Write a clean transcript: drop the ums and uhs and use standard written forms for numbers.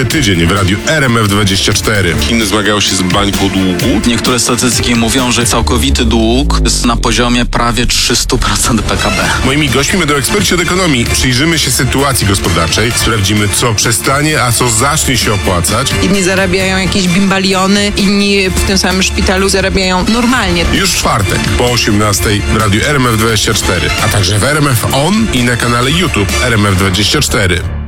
jeszcze tydzień w radiu RMF24. Chiny zmagają się z bańką długu. Niektóre statystyki mówią, że całkowity dług jest na poziomie prawie 300% PKB. Moimi gośćmi będą eksperci od ekonomii. Przyjrzymy się sytuacji gospodarczej, sprawdzimy, co przestanie, a co zacznie się opłacać. Inni zarabiają jakieś bimbaliony, inni w tym samym szpitalu zarabiają normalnie. Już w czwartek po 18 w radiu RMF24, a także w RMF On i na kanale YouTube RMF24.